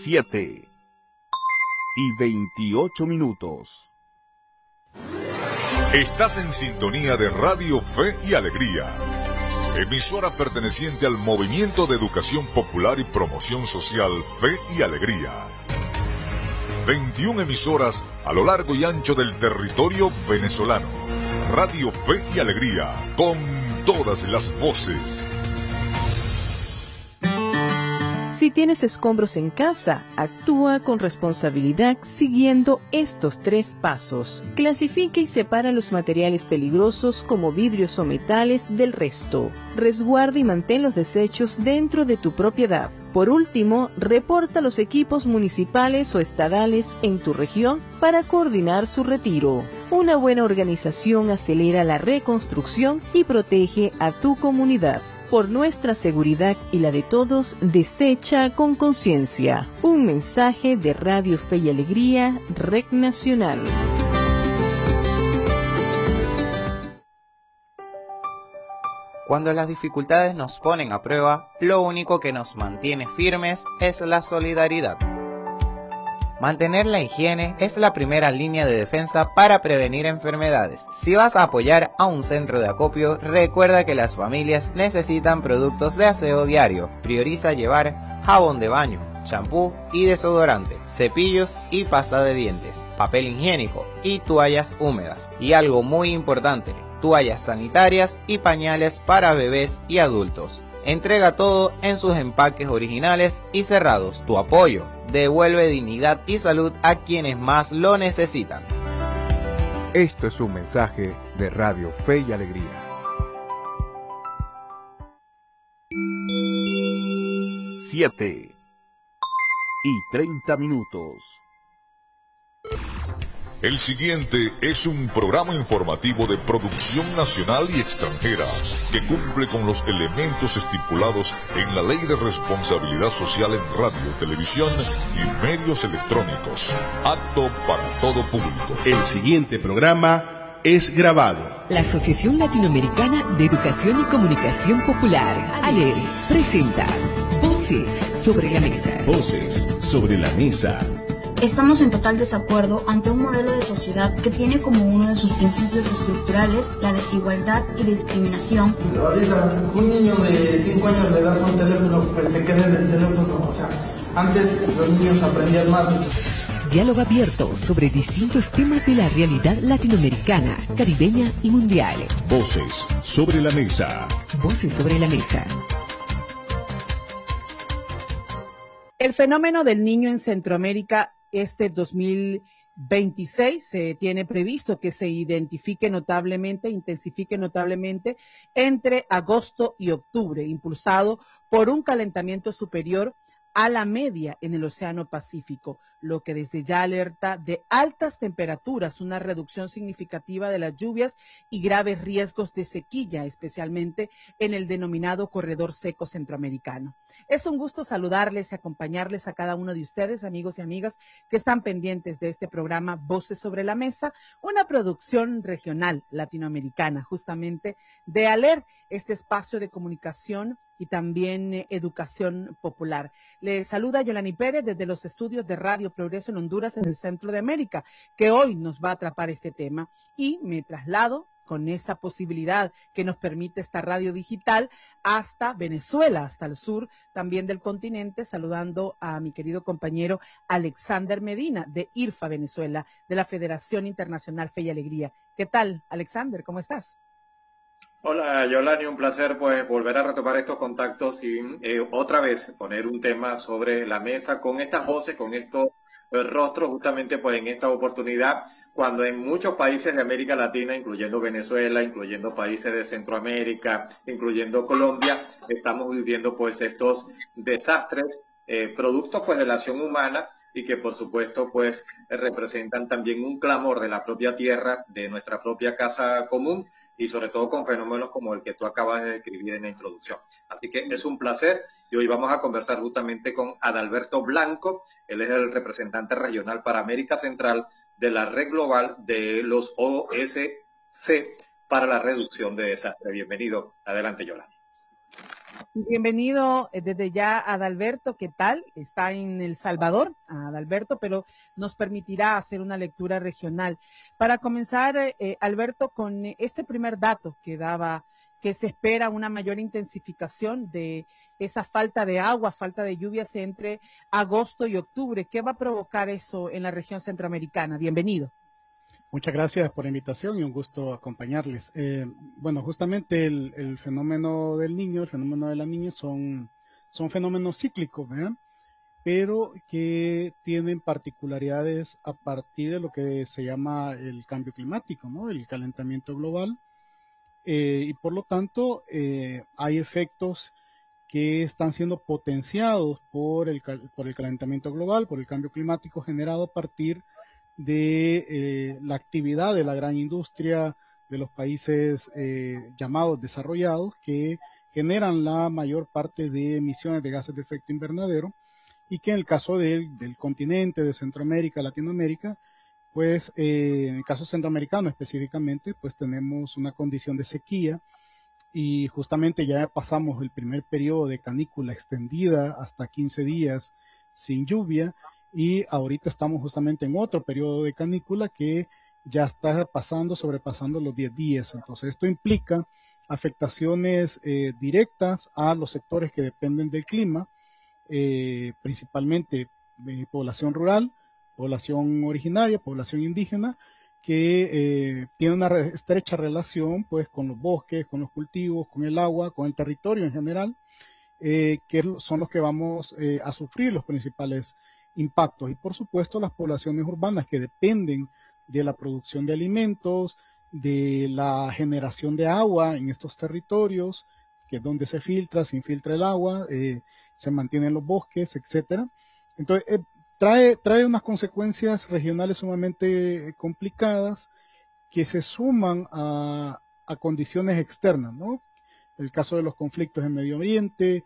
7:28. Estás en sintonía de Radio Fe y Alegría, emisora perteneciente al Movimiento de Educación Popular y Promoción Social Fe y Alegría. 21 emisoras a lo largo y ancho del territorio venezolano. Radio Fe y Alegría, con todas las voces. Si tienes escombros en casa, actúa con responsabilidad siguiendo estos 3 pasos. Clasifica y separa los materiales peligrosos como vidrios o metales del resto. Resguarda y mantén los desechos dentro de tu propiedad. Por último, reporta los equipos municipales o estadales en tu región para coordinar su retiro. Una buena organización acelera la reconstrucción y protege a tu comunidad. Por nuestra seguridad y la de todos, desecha con conciencia. Un mensaje de Radio Fe y Alegría, Red Nacional. Cuando las dificultades nos ponen a prueba, lo único que nos mantiene firmes es la solidaridad. Mantener la higiene es la primera línea de defensa para prevenir enfermedades. Si vas a apoyar a un centro de acopio, recuerda que las familias necesitan productos de aseo diario. Prioriza llevar jabón de baño, champú y desodorante, cepillos y pasta de dientes, papel higiénico y toallas húmedas. Y algo muy importante, toallas sanitarias y pañales para bebés y adultos. Entrega todo en sus empaques originales y cerrados. Tu apoyo devuelve dignidad y salud a quienes más lo necesitan. Esto es un mensaje de Radio Fe y Alegría. 7:30. El siguiente es un programa informativo de producción nacional y extranjera que cumple con los elementos estipulados en la Ley de Responsabilidad Social en Radio, Televisión y Medios Electrónicos. Apto para todo público. El siguiente programa es grabado. La Asociación Latinoamericana de Educación y Comunicación Popular, ALER, presenta Voces sobre la Mesa. Voces sobre la Mesa. Estamos en total desacuerdo ante un modelo de sociedad que tiene como uno de sus principios estructurales la desigualdad y discriminación. Ahorita un niño de 5 años le das un teléfono, pues se queda en el teléfono. O sea, antes los niños aprendían más. Diálogo abierto sobre distintos temas de la realidad latinoamericana, caribeña y mundial. Voces sobre la Mesa. Voces sobre la Mesa. El fenómeno del niño en Centroamérica. Este 2026 se tiene previsto que se intensifique notablemente entre agosto y octubre, impulsado por un calentamiento superior a la media en el Océano Pacífico, lo que desde ya alerta de altas temperaturas, una reducción significativa de las lluvias y graves riesgos de sequía, especialmente en el denominado corredor seco centroamericano. Es un gusto saludarles y acompañarles a cada uno de ustedes, amigos y amigas, que están pendientes de este programa Voces sobre la Mesa, una producción regional latinoamericana, justamente de ALER, este espacio de comunicación y también educación popular. Les saluda Yolani Pérez desde los estudios de Radio Progreso en Honduras, en el centro de América, que hoy nos va a atrapar este tema, y me traslado con esta posibilidad que nos permite esta radio digital hasta Venezuela, hasta el sur también del continente, saludando a mi querido compañero Alexander Medina de IRFA Venezuela, de la Federación Internacional Fe y Alegría. ¿Qué tal, Alexander? ¿Cómo estás? Hola, Yolani, un placer pues volver a retomar estos contactos y otra vez poner un tema sobre la mesa con estas voces, con estos rostros, justamente pues en esta oportunidad, cuando en muchos países de América Latina, incluyendo Venezuela, incluyendo países de Centroamérica, incluyendo Colombia, estamos viviendo pues estos desastres, productos pues de la acción humana, y que por supuesto pues representan también un clamor de la propia tierra, de nuestra propia casa común, y sobre todo con fenómenos como el que tú acabas de describir en la introducción. Así que es un placer, y hoy vamos a conversar justamente con Adalberto Blanco. Él es el representante regional para América Central de la Red Global de los OSC para la reducción de desastres. Bienvenido. Adelante, Yolanda. Bienvenido desde ya a Adalberto, ¿qué tal? Está en El Salvador, Adalberto, pero nos permitirá hacer una lectura regional. Para comenzar, Alberto, con este primer dato que daba, que se espera una mayor intensificación de esa falta de agua, falta de lluvias entre agosto y octubre. ¿Qué va a provocar eso en la región centroamericana? Bienvenido. Muchas gracias por la invitación y un gusto acompañarles. Bueno, justamente el fenómeno del niño, el fenómeno de la niña son fenómenos cíclicos, ¿verdad? Pero que tienen particularidades a partir de lo que se llama el cambio climático, ¿no? El calentamiento global. Y por lo tanto, hay efectos que están siendo potenciados por el calentamiento global, por el cambio climático generado a partir de la actividad de la gran industria de los países llamados desarrollados, que generan la mayor parte de emisiones de gases de efecto invernadero, y que en el caso del continente de Centroamérica, Latinoamérica, pues en el caso centroamericano específicamente, pues tenemos una condición de sequía, y justamente ya pasamos el primer periodo de canícula extendida hasta 15 días sin lluvia, y ahorita estamos justamente en otro periodo de canícula que ya está sobrepasando los 10 días. Entonces esto implica afectaciones directas a los sectores que dependen del clima, principalmente población rural, población originaria, población indígena, que tiene una estrecha relación pues con los bosques, con los cultivos, con el agua, con el territorio en general, que son los que vamos a sufrir los principales impactos. Y por supuesto las poblaciones urbanas que dependen de la producción de alimentos, de la generación de agua en estos territorios, que es donde se infiltra el agua, se mantienen los bosques, etcétera. Entonces trae unas consecuencias regionales sumamente complicadas que se suman a condiciones externas, ¿no? El caso de los conflictos en Medio Oriente,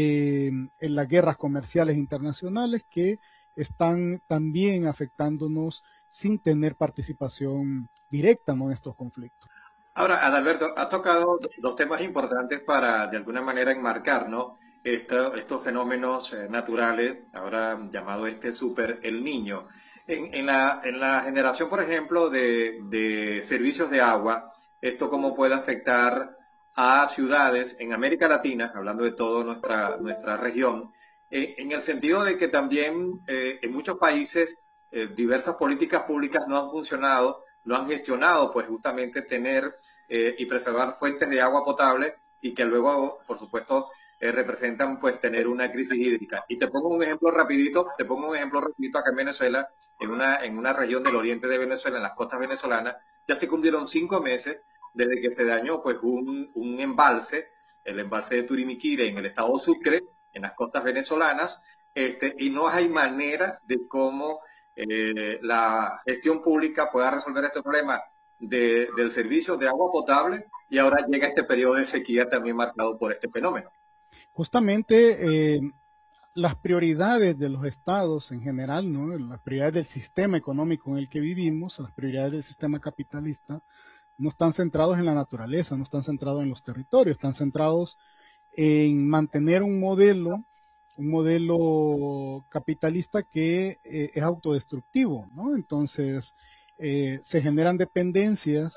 en las guerras comerciales internacionales que están también afectándonos sin tener participación directa, ¿no?, en estos conflictos. Ahora, Adalberto, has tocado dos temas importantes para de alguna manera enmarcar, ¿no?, estos fenómenos naturales, ahora llamado super El Niño. En la generación, por ejemplo, de servicios de agua, ¿esto cómo puede afectar a ciudades en América Latina, hablando de toda nuestra región, en el sentido de que también en muchos países diversas políticas públicas no han funcionado, no han gestionado pues justamente tener y preservar fuentes de agua potable y que luego, por supuesto, representan pues tener una crisis hídrica? Y te pongo un ejemplo rapidito acá en Venezuela, en una región del oriente de Venezuela, en las costas venezolanas, ya se cumplieron 5 meses desde que se dañó pues un embalse, el embalse de Turimiquire en el estado Sucre, en las costas venezolanas, y no hay manera de cómo la gestión pública pueda resolver este problema del servicio de agua potable, y ahora llega este periodo de sequía también marcado por este fenómeno. Justamente las prioridades de los estados en general, ¿no?, las prioridades del sistema económico en el que vivimos, las prioridades del sistema capitalista, no están centrados en la naturaleza, no están centrados en los territorios, están centrados en mantener un modelo capitalista que es autodestructivo, ¿no? Entonces se generan dependencias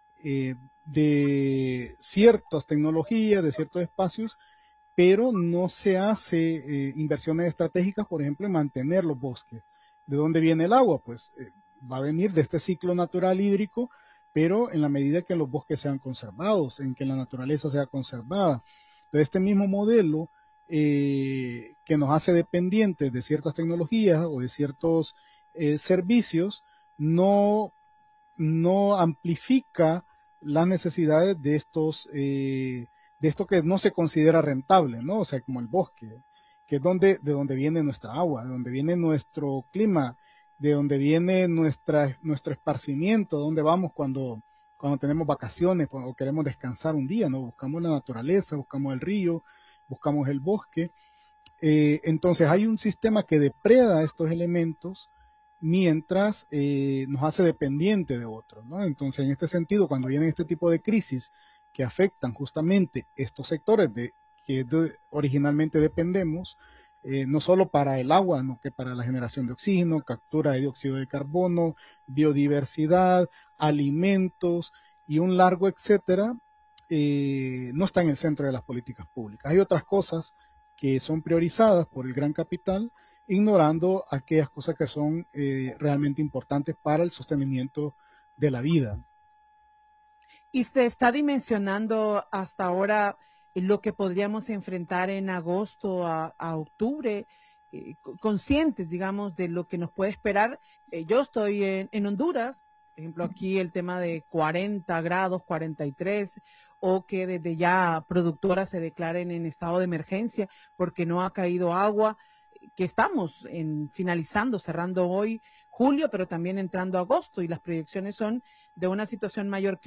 de ciertas tecnologías, de ciertos espacios, pero no se hace inversiones estratégicas, por ejemplo, en mantener los bosques. ¿De dónde viene el agua? Pues va a venir de este ciclo natural hídrico, pero en la medida que los bosques sean conservados, en que la naturaleza sea conservada. Entonces, este mismo modelo que nos hace dependientes de ciertas tecnologías o de ciertos servicios, no amplifica las necesidades de esto que no se considera rentable, ¿no? O sea, como el bosque, que es de donde viene nuestra agua, de donde viene nuestro clima, de donde viene nuestro esparcimiento, de donde vamos cuando tenemos vacaciones o queremos descansar un día, ¿no? Buscamos la naturaleza, buscamos el río, buscamos el bosque. Entonces hay un sistema que depreda estos elementos mientras nos hace dependiente de otros, ¿no? Entonces, en este sentido, cuando vienen este tipo de crisis que afectan justamente estos sectores originalmente dependemos, no solo para el agua, sino que para la generación de oxígeno, captura de dióxido de carbono, biodiversidad, alimentos y un largo etcétera, no está en el centro de las políticas públicas. Hay otras cosas que son priorizadas por el gran capital, ignorando aquellas cosas que son realmente importantes para el sostenimiento de la vida. Y se está dimensionando hasta ahora lo que podríamos enfrentar en agosto a octubre, conscientes, digamos, de lo que nos puede esperar. Yo estoy en Honduras, por ejemplo, aquí el tema de 40 grados, 43, o que desde ya productoras se declaren en estado de emergencia porque no ha caído agua, que estamos finalizando, cerrando hoy julio, pero también entrando a agosto, y las proyecciones son de una situación mayor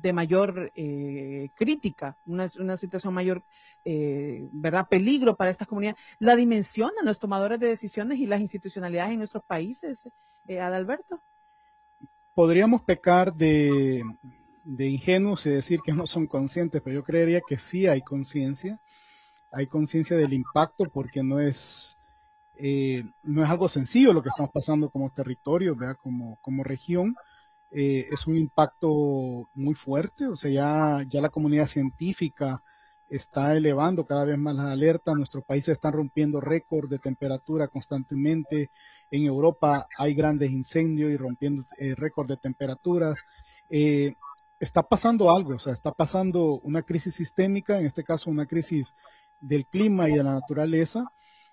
crítica, una situación mayor, ¿verdad?, peligro para estas comunidades. La dimensionan los tomadores de decisiones y las institucionalidades en nuestros países, Adalberto. Podríamos pecar de ingenuos y decir que no son conscientes, pero yo creería que sí hay conciencia del impacto, porque no es algo sencillo lo que estamos pasando como territorio, ¿verdad? Como región. Es un impacto muy fuerte, o sea, ya la comunidad científica está elevando cada vez más las alertas. Nuestros países están rompiendo récord de temperatura constantemente. En Europa hay grandes incendios y rompiendo récord de temperaturas. Está pasando algo, o sea, está pasando una crisis sistémica, en este caso una crisis del clima y de la naturaleza,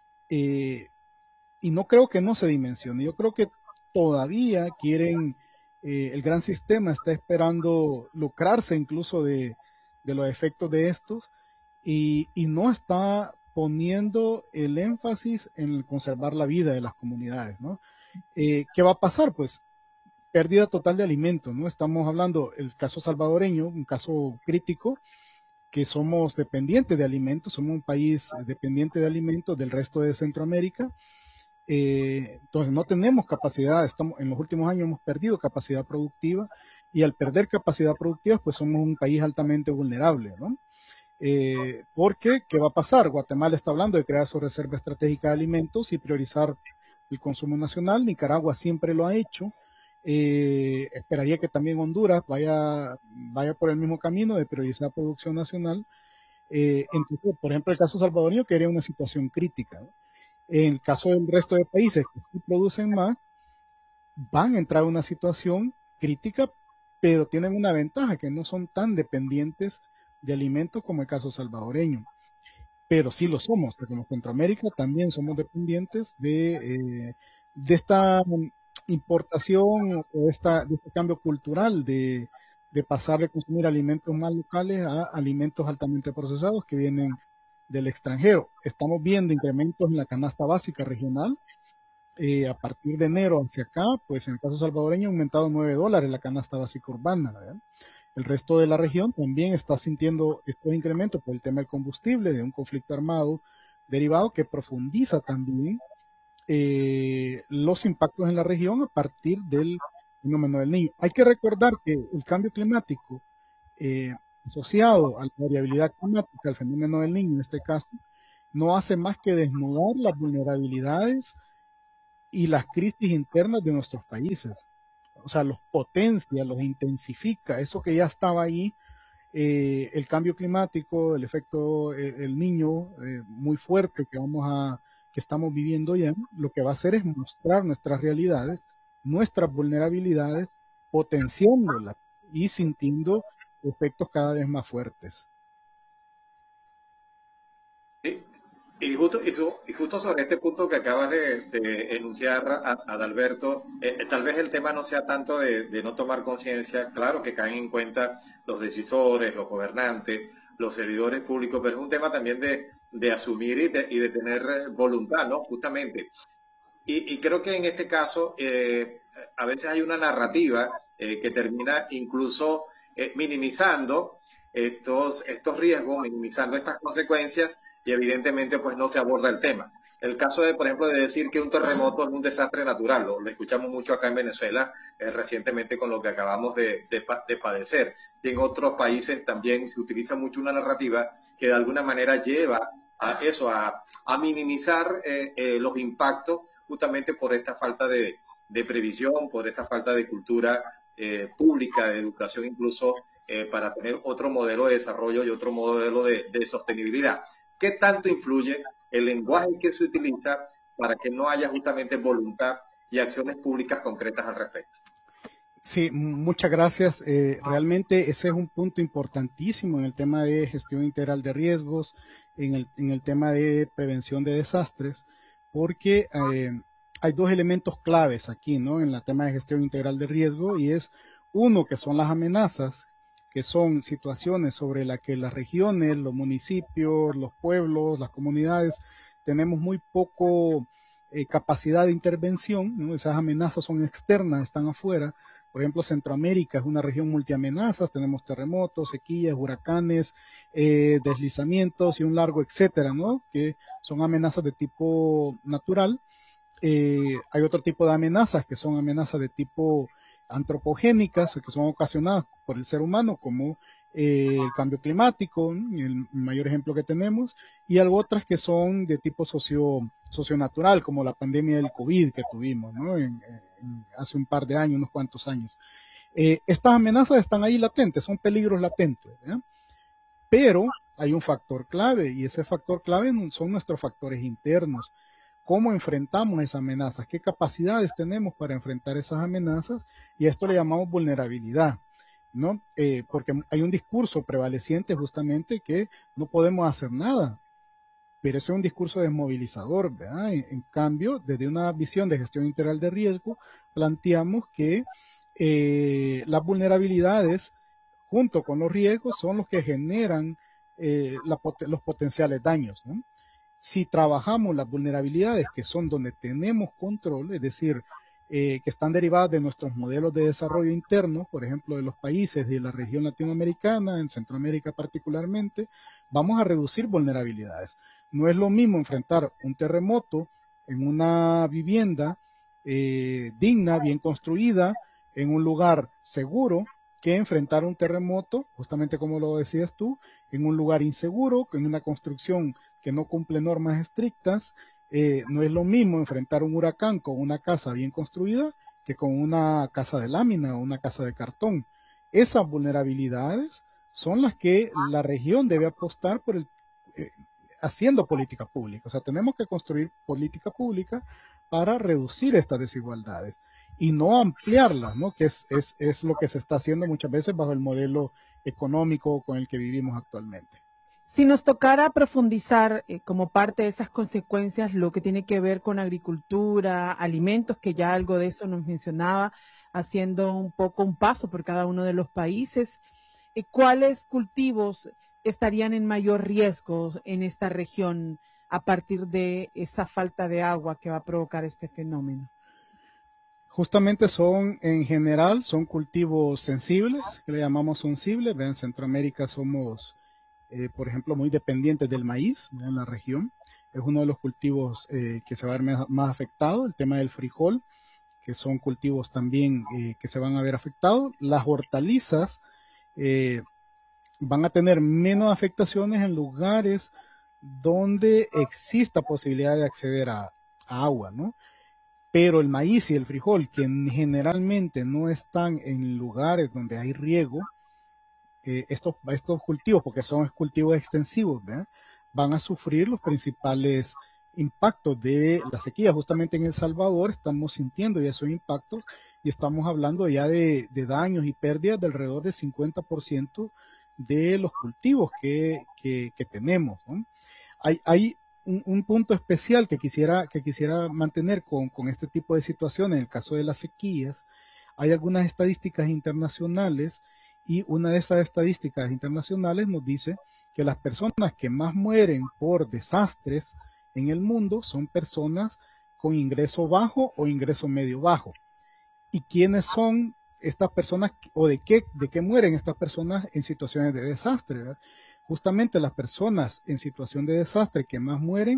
y no creo que no se dimensione. Yo creo que todavía quieren, el gran sistema está esperando lucrarse incluso de los efectos de estos, y no está poniendo el énfasis en conservar la vida de las comunidades, ¿no? ¿Qué va a pasar? Pues pérdida total de alimentos, ¿no? Estamos hablando, el caso salvadoreño, un caso crítico, que somos dependientes de alimentos, somos un país dependiente de alimentos del resto de Centroamérica. Entonces no tenemos capacidad, en los últimos años hemos perdido capacidad productiva, y al perder capacidad productiva pues somos un país altamente vulnerable, ¿no? Porque, ¿qué va a pasar? Guatemala está hablando de crear su reserva estratégica de alimentos y priorizar el consumo nacional. Nicaragua siempre lo ha hecho. Esperaría que también Honduras vaya por el mismo camino de priorizar producción nacional. Entonces, por ejemplo, el caso salvadoreño quedaría una situación crítica, ¿no? En el caso del resto de países que sí producen más, van a entrar en una situación crítica, pero tienen una ventaja, que no son tan dependientes de alimentos como el caso salvadoreño. Pero sí lo somos, porque en Centroamérica también somos dependientes de esta importación o de este cambio cultural de pasar de consumir alimentos más locales a alimentos altamente procesados que vienen del extranjero. Estamos viendo incrementos en la canasta básica regional. A partir de enero hacia acá, pues en el caso salvadoreño ha aumentado $9 la canasta básica urbana, ¿verdad? El resto de la región también está sintiendo estos incrementos por el tema del combustible, de un conflicto armado derivado que profundiza también los impactos en la región a partir del fenómeno del Niño. Hay que recordar que el cambio climático asociado a la variabilidad climática, al fenómeno del Niño en este caso, no hace más que desnudar las vulnerabilidades y las crisis internas de nuestros países. O sea, los potencia, los intensifica, eso que ya estaba ahí, el cambio climático, el efecto el Niño muy fuerte que estamos viviendo ya, lo que va a hacer es mostrar nuestras realidades, nuestras vulnerabilidades, potenciándolas y sintiendo efectos cada vez más fuertes. Sí. Y justo sobre este punto que acabas de enunciar, Adalberto, tal vez el tema no sea tanto de no tomar conciencia, claro que caen en cuenta los decisores, los gobernantes, los servidores públicos, pero es un tema también de asumir y de tener voluntad, ¿no? Justamente. Y creo que en este caso a veces hay una narrativa que termina incluso minimizando estos riesgos, minimizando estas consecuencias, y evidentemente pues no se aborda el tema. El caso de, por ejemplo, de decir que un terremoto es un desastre natural, lo escuchamos mucho acá en Venezuela recientemente con lo que acabamos de padecer. Y en otros países también se utiliza mucho una narrativa que de alguna manera lleva a eso, a minimizar los impactos justamente por esta falta de previsión, por esta falta de cultura pública, de educación incluso, para tener otro modelo de desarrollo y otro modelo de sostenibilidad. ¿Qué tanto influye el lenguaje que se utiliza para que no haya justamente voluntad y acciones públicas concretas al respecto? Sí, muchas gracias. Realmente ese es un punto importantísimo en el tema de gestión integral de riesgos, en el tema de prevención de desastres, porque hay dos elementos claves aquí, ¿no? En el tema de gestión integral de riesgo, y es uno que son las amenazas, que son situaciones sobre las que las regiones, los municipios, los pueblos, las comunidades, tenemos muy poco capacidad de intervención, ¿no? Esas amenazas son externas, están afuera. Por ejemplo, Centroamérica es una región multiamenazas, tenemos terremotos, sequías, huracanes, deslizamientos y un largo etcétera, ¿no? Que son amenazas de tipo natural. Hay otro tipo de amenazas que son amenazas de tipo antropogénicas, que son ocasionadas por el ser humano, como el cambio climático, el mayor ejemplo que tenemos, y algo otras que son de tipo socionatural, como la pandemia del COVID que tuvimos, ¿no? Hace un par de años, unos cuantos años. Estas amenazas están ahí latentes, son peligros latentes, ¿eh? Pero hay un factor clave, y ese factor clave son nuestros factores internos. ¿Cómo enfrentamos esas amenazas? ¿Qué capacidades tenemos para enfrentar esas amenazas? Y a esto le llamamos vulnerabilidad, ¿no? Porque hay un discurso prevaleciente justamente que no podemos hacer nada, pero ese es un discurso desmovilizador, ¿verdad? En cambio, desde una visión de gestión integral de riesgo, planteamos que las vulnerabilidades, junto con los riesgos, son los que generan los potenciales daños, ¿no? Si trabajamos las vulnerabilidades, que son donde tenemos control, es decir, que están derivadas de nuestros modelos de desarrollo interno, por ejemplo, de los países de la región latinoamericana, en Centroamérica particularmente, vamos a reducir vulnerabilidades. No es lo mismo enfrentar un terremoto en una vivienda digna, bien construida, en un lugar seguro, que enfrentar un terremoto, justamente como lo decías tú, en un lugar inseguro, en una construcción que no cumple normas estrictas. No es lo mismo enfrentar un huracán con una casa bien construida que con una casa de lámina o una casa de cartón. Esas vulnerabilidades son las que la región debe apostar por haciendo política pública. O sea, tenemos que construir política pública para reducir estas desigualdades y no ampliarlas, ¿no? Que es lo que se está haciendo muchas veces bajo el modelo económico con el que vivimos actualmente. Si nos tocara profundizar como parte de esas consecuencias lo que tiene que ver con agricultura, alimentos, que ya algo de eso nos mencionaba, haciendo un poco un paso por cada uno de los países, ¿cuáles cultivos estarían en mayor riesgo en esta región a partir de esa falta de agua que va a provocar este fenómeno? Justamente en general, son cultivos sensibles, que le llamamos sensibles. En Centroamérica somos, por ejemplo, muy dependientes del maíz en la región. Es uno de los cultivos que se va a ver más afectado. El tema del frijol, que son cultivos también que se van a ver afectados. Las hortalizas van a tener menos afectaciones en lugares donde exista posibilidad de acceder a agua, ¿no? Pero el maíz y el frijol, que generalmente no están en lugares donde hay riego, estos cultivos, porque son cultivos extensivos, ¿verdad?, van a sufrir los principales impactos de la sequía. Justamente en El Salvador estamos sintiendo ya esos impactos y estamos hablando ya de daños y pérdidas de alrededor del 50% de los cultivos que tenemos, ¿no? Hay un punto especial que quisiera mantener con este tipo de situaciones. En el caso de las sequías, hay algunas estadísticas internacionales, y una de esas estadísticas internacionales nos dice que las personas que más mueren por desastres en el mundo son personas con ingreso bajo o ingreso medio bajo. ¿Y quiénes son estas personas, o de qué mueren estas personas en situaciones de desastre, ¿verdad? Justamente las personas en situación de desastre que más mueren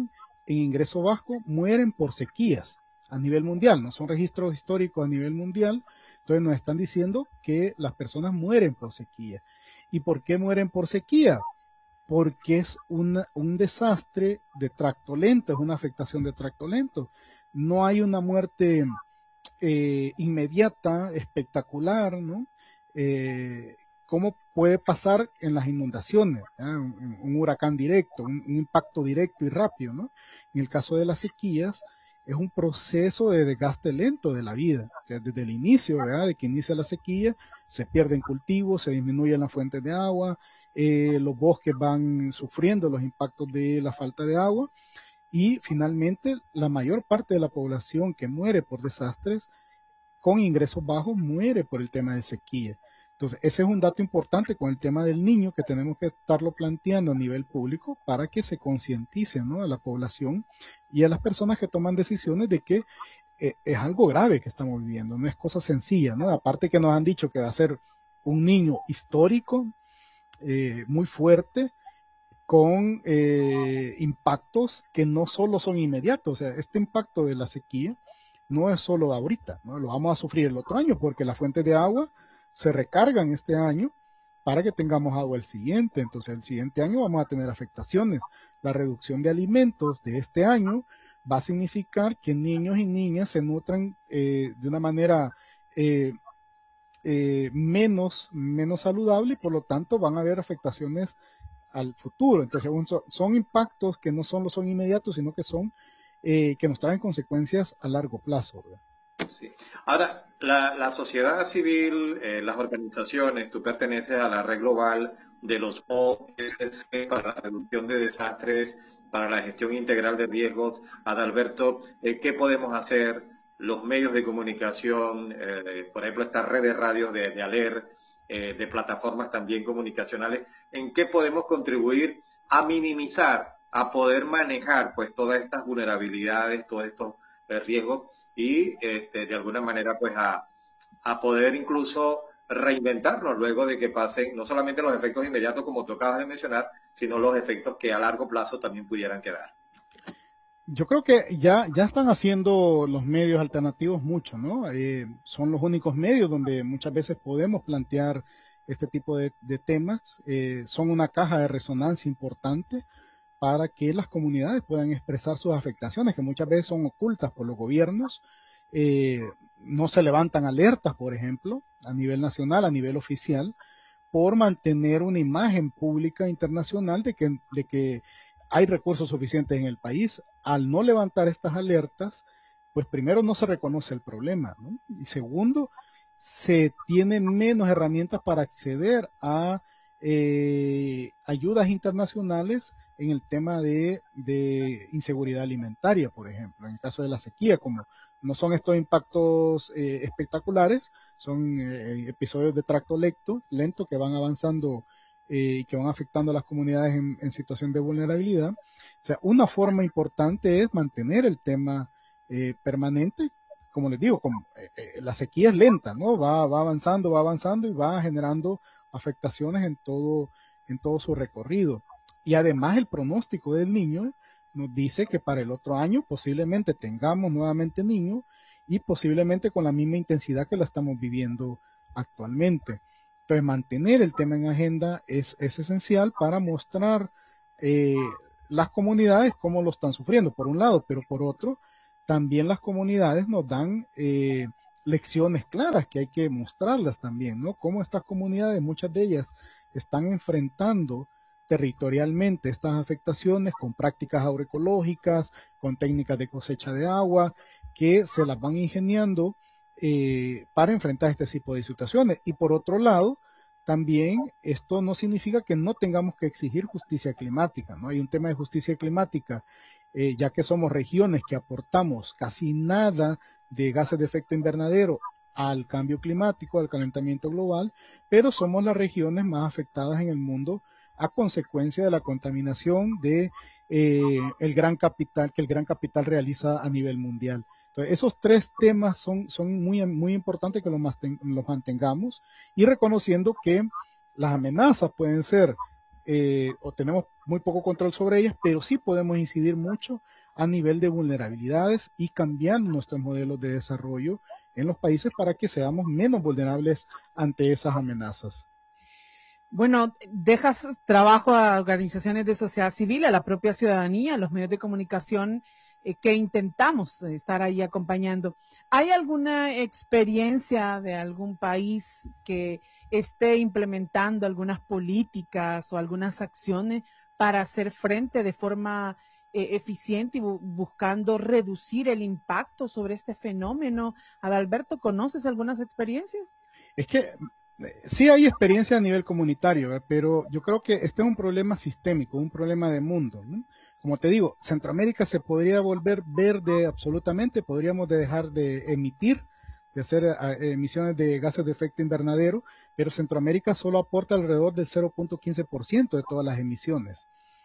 en ingreso bajo mueren por sequías a nivel mundial, no son registros históricos a nivel mundial. Entonces nos están diciendo que las personas mueren por sequía. ¿Y por qué mueren por sequía? Porque es un desastre de tracto lento, es una afectación de tracto lento. No hay una muerte inmediata, espectacular, ¿no? ¿Cómo puede pasar en las inundaciones? Un huracán directo, un impacto directo y rápido, ¿no? En el caso de las sequías, es un proceso de desgaste lento de la vida. O sea, desde el inicio, ¿verdad? De que inicia la sequía, se pierden cultivos, se disminuyen las fuentes de agua, los bosques van sufriendo los impactos de la falta de agua, y finalmente la mayor parte de la población que muere por desastres con ingresos bajos muere por el tema de sequía. Entonces, ese es un dato importante con el tema del niño que tenemos que estarlo planteando a nivel público para que se concientice, ¿no?, a la población y a las personas que toman decisiones de que es algo grave que estamos viviendo, no es cosa sencilla, ¿no? Aparte que nos han dicho que va a ser un niño histórico, muy fuerte, con impactos que no solo son inmediatos. O sea, este impacto de la sequía no es solo ahorita, ¿no? Lo vamos a sufrir el otro año porque las fuentes de agua se recargan este año para que tengamos agua el siguiente. Entonces el siguiente año vamos a tener afectaciones. La reducción de alimentos de este año va a significar que niños y niñas se nutran de una manera menos saludable, y por lo tanto van a haber afectaciones al futuro. Entonces son impactos que no solo son inmediatos, sino que son que nos traen consecuencias a largo plazo, ¿verdad? Sí. Ahora, la sociedad civil, las organizaciones, tú perteneces a la red global de los OSC para la reducción de desastres, para la gestión integral de riesgos. Adalberto, ¿qué podemos hacer? Los medios de comunicación, por ejemplo, esta red de radios de ALER, de plataformas también comunicacionales, ¿en qué podemos contribuir a minimizar, a poder manejar pues todas estas vulnerabilidades, todos estos riesgos y de alguna manera pues a poder incluso reinventarnos luego de que pasen no solamente los efectos inmediatos como tú acabas de mencionar, sino los efectos que a largo plazo también pudieran quedar? Yo creo que ya están haciendo los medios alternativos mucho, ¿no? Son los únicos medios donde muchas veces podemos plantear este tipo de temas. Son una caja de resonancia importante para que las comunidades puedan expresar sus afectaciones, que muchas veces son ocultas por los gobiernos. No se levantan alertas, por ejemplo, a nivel nacional, a nivel oficial, por mantener una imagen pública internacional de que hay recursos suficientes en el país. Al no levantar estas alertas, pues primero no se reconoce el problema, ¿no? Y segundo, se tienen menos herramientas para acceder a ayudas internacionales en el tema de inseguridad alimentaria, por ejemplo, en el caso de la sequía, como no son estos impactos espectaculares, son episodios de tracto lento que van avanzando y que van afectando a las comunidades en situación de vulnerabilidad. O sea, una forma importante es mantener el tema permanente. Como les digo, la sequía es lenta, ¿no? Va avanzando y va generando afectaciones en todo su recorrido. Y además el pronóstico del niño nos dice que para el otro año posiblemente tengamos nuevamente niños y posiblemente con la misma intensidad que la estamos viviendo actualmente. Entonces mantener el tema en agenda es esencial para mostrar las comunidades cómo lo están sufriendo, por un lado, pero por otro, también las comunidades nos dan lecciones claras que hay que mostrarlas también, ¿no? Cómo estas comunidades, muchas de ellas, están enfrentando territorialmente estas afectaciones con prácticas agroecológicas, con técnicas de cosecha de agua, que se las van ingeniando para enfrentar este tipo de situaciones. Y por otro lado, también esto no significa que no tengamos que exigir justicia climática, ¿no? Hay un tema de justicia climática, ya que somos regiones que aportamos casi nada de gases de efecto invernadero al cambio climático, al calentamiento global, pero somos las regiones más afectadas en el mundo a consecuencia de la contaminación de el gran capital que el gran capital realiza a nivel mundial. Entonces, esos tres temas son muy importantes que los mantengamos y reconociendo que las amenazas pueden ser o tenemos muy poco control sobre ellas, pero sí podemos incidir mucho a nivel de vulnerabilidades y cambiando nuestros modelos de desarrollo en los países para que seamos menos vulnerables ante esas amenazas. Bueno, dejas trabajo a organizaciones de sociedad civil, a la propia ciudadanía, a los medios de comunicación que intentamos estar ahí acompañando. ¿Hay alguna experiencia de algún país que esté implementando algunas políticas o algunas acciones para hacer frente de forma eficiente y buscando reducir el impacto sobre este fenómeno? Adalberto, ¿conoces algunas experiencias? Es que sí hay experiencia a nivel comunitario, pero yo creo que este es un problema sistémico, un problema de mundo, ¿no? Como te digo, Centroamérica se podría volver verde absolutamente, podríamos dejar de emitir, de hacer emisiones de gases de efecto invernadero, pero Centroamérica solo aporta alrededor del 0.15% de todas las emisiones.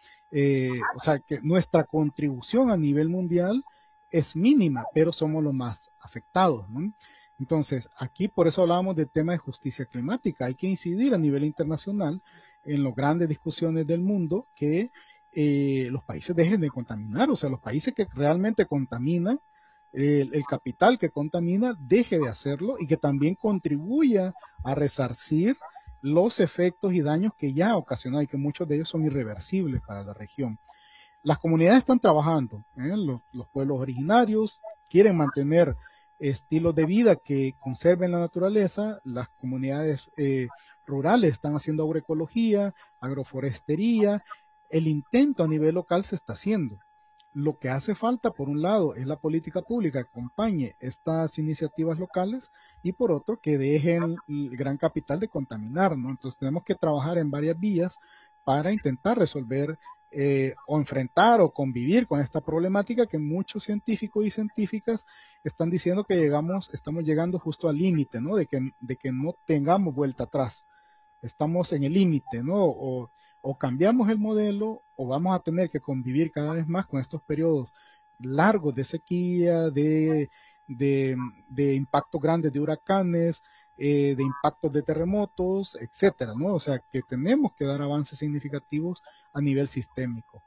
O sea que nuestra contribución a nivel mundial es mínima, pero somos los más afectados, ¿no? Entonces, aquí por eso hablábamos del tema de justicia climática. Hay que incidir a nivel internacional en las grandes discusiones del mundo que los países dejen de contaminar, o sea, los países que realmente contaminan, el capital que contamina, deje de hacerlo y que también contribuya a resarcir los efectos y daños que ya ha ocasionado y que muchos de ellos son irreversibles para la región. Las comunidades están trabajando, los pueblos originarios quieren mantener estilos de vida que conserven la naturaleza, las comunidades rurales están haciendo agroecología, agroforestería, el intento a nivel local se está haciendo. Lo que hace falta, por un lado, es la política pública que acompañe estas iniciativas locales y por otro, que dejen el gran capital de contaminar, ¿no? Entonces tenemos que trabajar en varias vías para intentar resolver o enfrentar o convivir con esta problemática que muchos científicos y científicas están diciendo que estamos llegando justo al límite, ¿no? De que no tengamos vuelta atrás. Estamos en el límite, ¿no? O cambiamos el modelo o vamos a tener que convivir cada vez más con estos periodos largos de sequía, de impactos grandes de huracanes, de impactos de terremotos, etcétera, ¿no? O sea, que tenemos que dar avances significativos a nivel sistémico.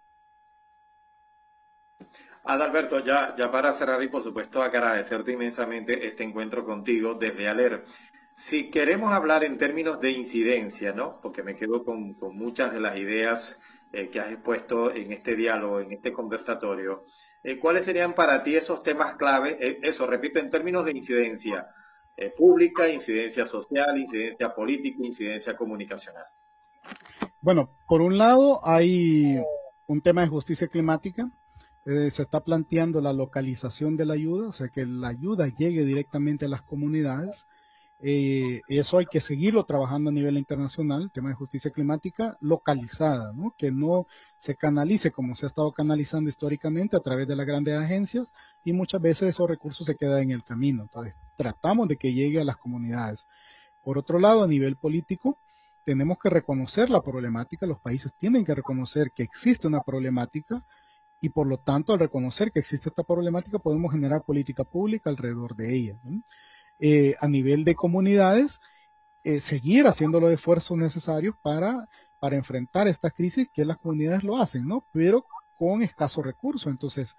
Adalberto, ya para cerrar y por supuesto agradecerte inmensamente este encuentro contigo desde ALER. Si queremos hablar en términos de incidencia, ¿no? Porque me quedo con muchas de las ideas que has expuesto en este diálogo, en este conversatorio. ¿Cuáles serían para ti esos temas clave? Eso, repito, en términos de incidencia pública, incidencia social, incidencia política, incidencia comunicacional. Bueno, por un lado hay un tema de justicia climática. Se está planteando la localización de la ayuda, o sea, que la ayuda llegue directamente a las comunidades. Eso hay que seguirlo trabajando a nivel internacional, el tema de justicia climática localizada, ¿no? Que no se canalice como se ha estado canalizando históricamente a través de las grandes agencias y muchas veces esos recursos se quedan en el camino. Entonces, tratamos de que llegue a las comunidades. Por otro lado, a nivel político, tenemos que reconocer la problemática, los países tienen que reconocer que existe una problemática y por lo tanto, al reconocer que existe esta problemática, podemos generar política pública alrededor de ella, ¿no? A nivel de comunidades, seguir haciendo los esfuerzos necesarios para enfrentar esta crisis, que las comunidades lo hacen, ¿no? Pero con escasos recursos. Entonces,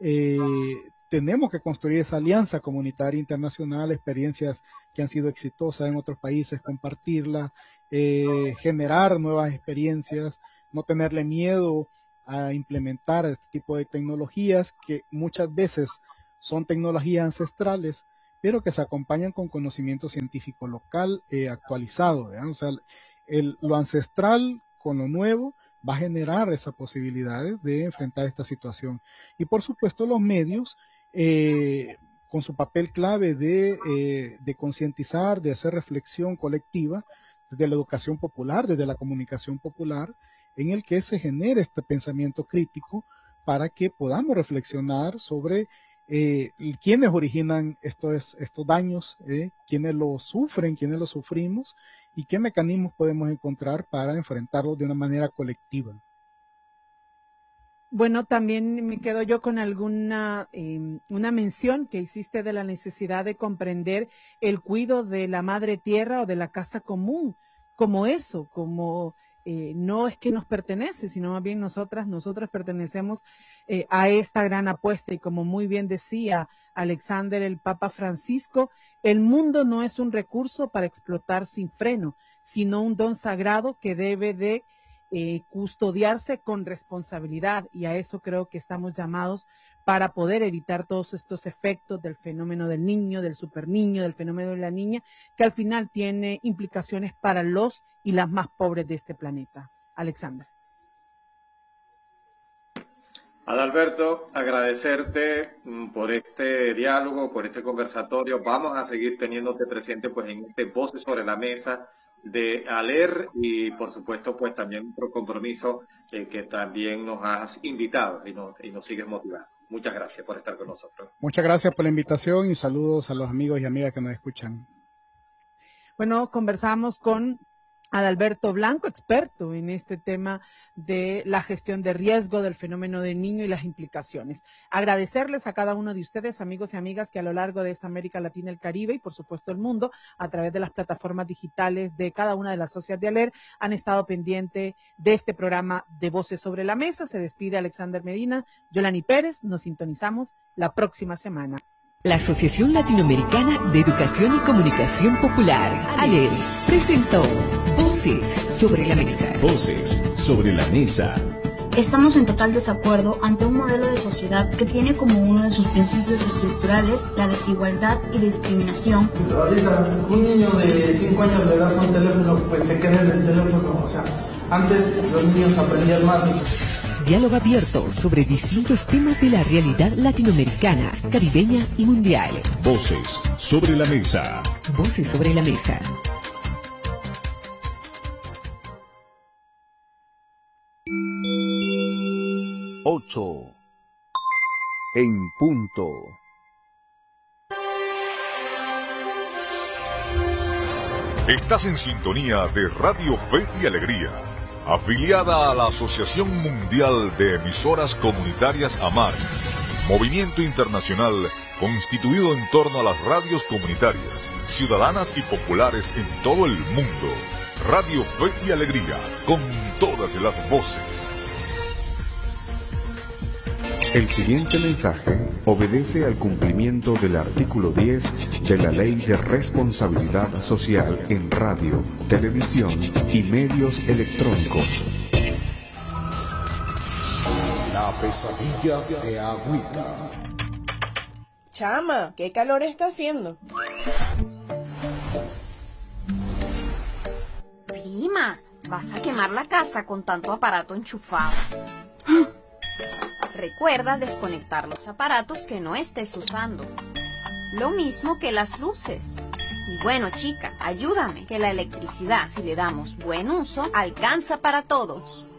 tenemos que construir esa alianza comunitaria internacional, experiencias que han sido exitosas en otros países, compartirlas, generar nuevas experiencias, no tenerle miedo a implementar este tipo de tecnologías que muchas veces son tecnologías ancestrales, pero que se acompañan con conocimiento científico local actualizado, ¿verdad? O sea, lo ancestral con lo nuevo va a generar esas posibilidades de enfrentar esta situación. Y por supuesto los medios, con su papel clave de concientizar, de hacer reflexión colectiva, desde la educación popular, desde la comunicación popular, en el que se genere este pensamiento crítico para que podamos reflexionar sobre quiénes originan estos daños, quiénes los sufren, quiénes los sufrimos y qué mecanismos podemos encontrar para enfrentarlos de una manera colectiva. Bueno, también me quedo yo con alguna una mención que hiciste de la necesidad de comprender el cuidado de la madre tierra o de la casa común, como eso, como no es que nos pertenece, sino más bien nosotras pertenecemos a esta gran apuesta. Y como muy bien decía Alexander, el Papa Francisco, el mundo no es un recurso para explotar sin freno, sino un don sagrado que debe de custodiarse con responsabilidad, y a eso creo que estamos llamados para poder evitar todos estos efectos del fenómeno del niño, del superniño, del fenómeno de la niña, que al final tiene implicaciones para los y las más pobres de este planeta. Alexander. Adalberto, agradecerte por este diálogo, por este conversatorio. Vamos a seguir teniéndote presente pues en este Voces sobre la Mesa de ALER, y por supuesto pues también otro compromiso que también nos has invitado y nos sigues motivando. Muchas gracias por estar con nosotros. Muchas gracias por la invitación y saludos a los amigos y amigas que nos escuchan. Bueno, conversamos con Adalberto Blanco, experto en este tema de la gestión de riesgo del fenómeno del niño y las implicaciones. Agradecerles a cada uno de ustedes, amigos y amigas, que a lo largo de esta América Latina, el Caribe y por supuesto el mundo, a través de las plataformas digitales de cada una de las socias de ALER, han estado pendientes de este programa de Voces sobre la Mesa. Se despide Alexander Medina, Yolani Pérez. Nos sintonizamos la próxima semana. La Asociación Latinoamericana de Educación y Comunicación Popular, ALER, presentó Voces sobre la Mesa. Voces sobre la Mesa. Estamos en total desacuerdo ante un modelo de sociedad que tiene como uno de sus principios estructurales la desigualdad y discriminación. Ahorita, un niño de 5 años le das un teléfono, pues se queda en el teléfono. O sea, antes los niños aprendían más. Diálogo abierto sobre distintos temas de la realidad latinoamericana, caribeña y mundial. Voces sobre la Mesa. Voces sobre la Mesa. En punto. Estás en sintonía de Radio Fe y Alegría, afiliada a la Asociación Mundial de Emisoras Comunitarias AMAR, movimiento internacional constituido en torno a las radios comunitarias, ciudadanas y populares en todo el mundo. Radio Fe y Alegría, con todas las voces. El siguiente mensaje obedece al cumplimiento del artículo 10 de la Ley de Responsabilidad Social en Radio, Televisión y Medios Electrónicos. La pesadilla de Agüita. Chama, ¿qué calor está haciendo? Prima, vas a quemar la casa con tanto aparato enchufado. Recuerda desconectar los aparatos que no estés usando. Lo mismo que las luces. Y bueno, chica, ayúdame, que la electricidad, si le damos buen uso, alcanza para todos.